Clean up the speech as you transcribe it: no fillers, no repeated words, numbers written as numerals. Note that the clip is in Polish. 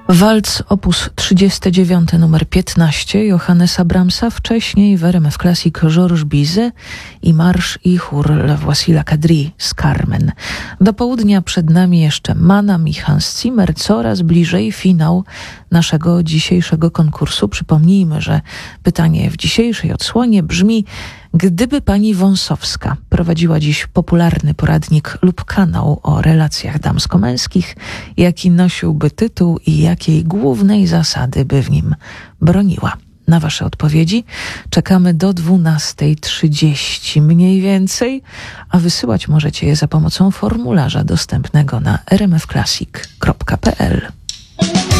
Walc op. 39 numer 15 Johannesa Brahmsa, wcześniej w RMF Classic Georges Bizet i marsz i chór La Voici la Quadrille z Carmen. Do południa przed nami jeszcze Manam i Hans Zimmer, coraz bliżej finał naszego dzisiejszego konkursu. Przypomnijmy, że pytanie w dzisiejszej odsłonie brzmi: gdyby pani Wąsowska prowadziła dziś popularny poradnik lub kanał o relacjach damsko-męskich, jaki nosiłby tytuł i jakiej głównej zasady by w nim broniła? Na wasze odpowiedzi czekamy do 12:30 mniej więcej, a wysyłać możecie je za pomocą formularza dostępnego na rmfclassic.pl.